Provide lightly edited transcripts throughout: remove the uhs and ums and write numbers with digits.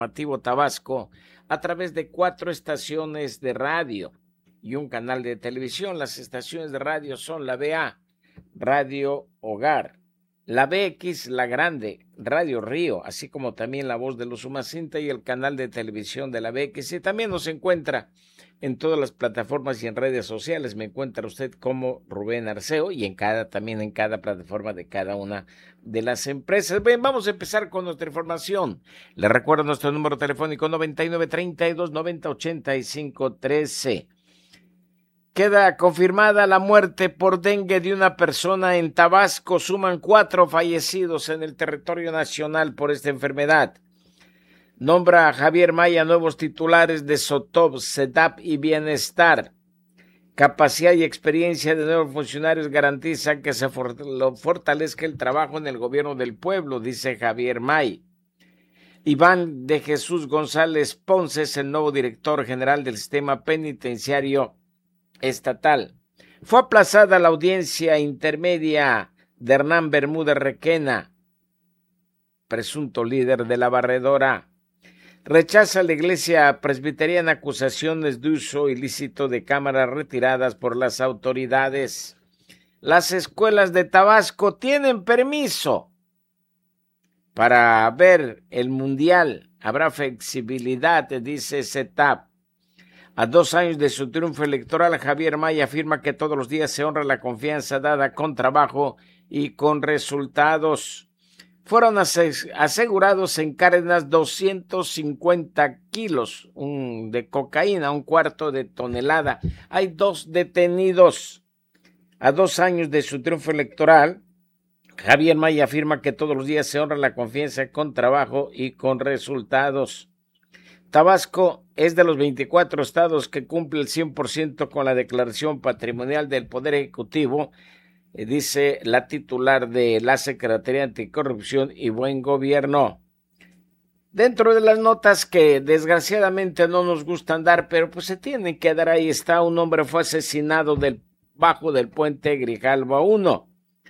Informativo Tabasco a través de 4 estaciones de radio y un canal de televisión. Las estaciones de radio son la BA, Radio Hogar, la BX, La Grande, Radio Río, así como también La Voz de los Umacinta y el canal de televisión de la BX. Y también nos encuentra en todas las plataformas y en redes sociales. Me encuentra usted como Rubén Arceo y también en cada plataforma de cada una de las empresas. Bien, vamos a empezar con nuestra información. Le recuerdo nuestro número telefónico 9932-9085-13. Queda confirmada la muerte por dengue de una persona en Tabasco. Suman 4 fallecidos en el territorio nacional por esta enfermedad. Nombra a Javier Maya nuevos titulares de SOTOP, SEDAP y Bienestar. Capacidad y experiencia de nuevos funcionarios garantizan que se fortalezca el trabajo en el gobierno del pueblo, dice Javier May. Iván de Jesús González Ponce es el nuevo director general del sistema penitenciario estatal. Fue aplazada la audiencia intermedia de Hernán Bermúdez Requena, presunto líder de la barredora. Rechaza la iglesia presbiteriana acusaciones de uso ilícito de cámaras retiradas por las autoridades. Las escuelas de Tabasco tienen permiso para ver el mundial. Habrá flexibilidad, dice CETAP. A 2 años de su triunfo electoral, Javier May afirma que todos los días se honra la confianza dada con trabajo y con resultados. Fueron asegurados en Cárdenas 250 kilos de cocaína, 1/4 de tonelada. Hay 2 detenidos. A 2 años de su triunfo electoral, Javier May afirma que todos los días se honra la confianza con trabajo y con resultados. Tabasco es de los 24 estados que cumple el 100% con la declaración patrimonial del Poder Ejecutivo, dice la titular de la Secretaría de Anticorrupción y Buen Gobierno. Dentro de las notas que desgraciadamente no nos gustan dar, pero pues se tienen que dar, ahí está: un hombre fue asesinado bajo del puente Grijalva 1.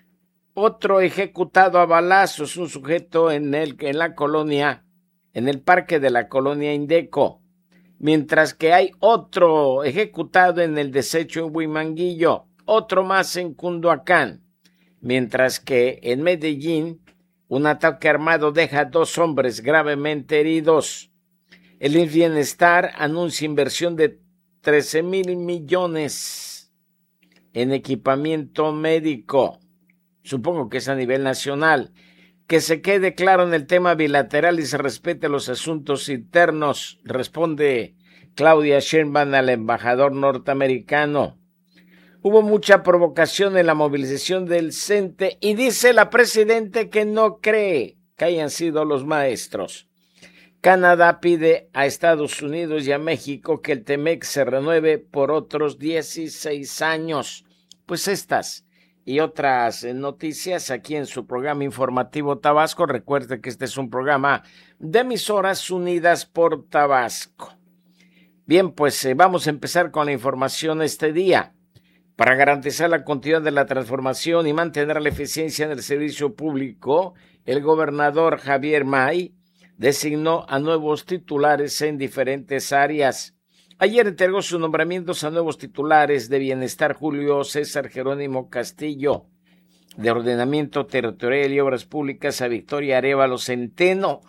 Otro ejecutado a balazos, un sujeto en la colonia, en el parque de la colonia Indeco, mientras que hay otro ejecutado en el desecho en Huimanguillo, otro más en Cunduacán, mientras que en Medellín un ataque armado deja 2 hombres gravemente heridos. El Bienestar anuncia inversión de 13,000 millones en equipamiento médico. Supongo que es a nivel nacional. Que se quede claro en el tema bilateral y se respete los asuntos internos, responde Claudia Sheinbaum al embajador norteamericano. Hubo mucha provocación en la movilización del CENTE y dice la presidenta que no cree que hayan sido los maestros. Canadá pide a Estados Unidos y a México que el TEMEC se renueve por otros 16 años. Pues estas y otras noticias aquí en su programa informativo Tabasco. Recuerde que este es un programa de Emisoras Unidas por Tabasco. Bien, pues vamos a empezar con la información este día. Para garantizar la continuidad de la transformación y mantener la eficiencia en el servicio público, el gobernador Javier May designó a nuevos titulares en diferentes áreas. Ayer entregó sus nombramientos a nuevos titulares de Bienestar: Julio César Jerónimo Castillo; de Ordenamiento Territorial y Obras Públicas a Victoria Arévalo Centeno;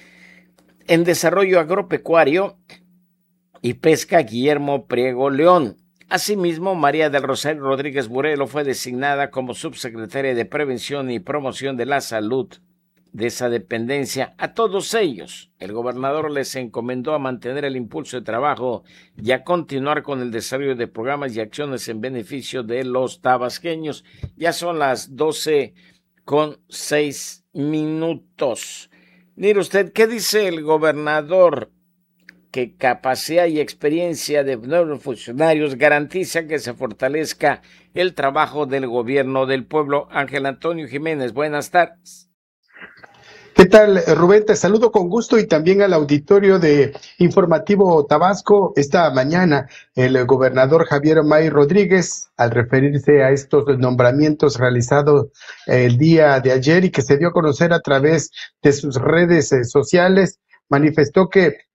en Desarrollo Agropecuario y Pesca, Guillermo Priego León. Asimismo, María del Rosario Rodríguez Burelo fue designada como subsecretaria de Prevención y Promoción de la Salud de esa dependencia. A todos ellos, el gobernador les encomendó a mantener el impulso de trabajo y a continuar con el desarrollo de programas y acciones en beneficio de los tabasqueños. Ya son las 12:06. Mire usted, ¿qué dice el gobernador? Que capacidad y experiencia de nuevos funcionarios garantiza que se fortalezca el trabajo del gobierno del pueblo. Ángel Antonio Jiménez, buenas tardes. ¿Qué tal, Rubén? Te saludo con gusto y también al auditorio de Informativo Tabasco. Esta mañana el gobernador Javier May Rodríguez, al referirse a estos nombramientos realizados el día de ayer y que se dio a conocer a través de sus redes sociales, manifestó que